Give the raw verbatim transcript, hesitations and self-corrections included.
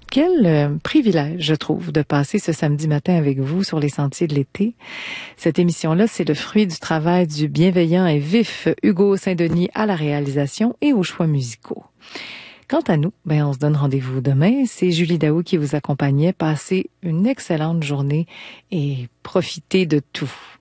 Quel euh, privilège, je trouve, de passer ce samedi matin avec vous sur les sentiers de l'été. Cette émission-là, c'est le fruit du travail du bienveillant et vif Hugo Saint-Denis à la réalisation et aux choix musicaux. Quant à nous, ben on se donne rendez-vous demain. C'est Julie Daou qui vous accompagnait. Passez une excellente journée et profitez de tout.